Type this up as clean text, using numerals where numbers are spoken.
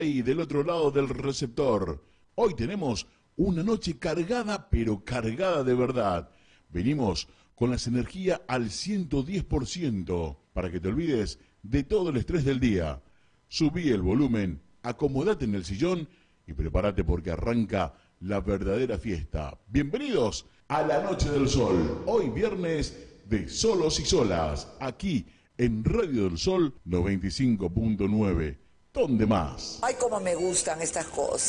Y del otro lado del receptor, hoy tenemos una noche cargada, pero cargada de verdad. Venimos con las energías al 110% para que te olvides de todo el estrés del día. Subí el volumen, acomodate en el sillón y prepárate porque arranca la verdadera fiesta. Bienvenidos a la Noche del Sol, hoy viernes de Solos y Solas, aquí en Radio del Sol 95.9. ¿Dónde más? Ay, cómo me gustan estas cosas.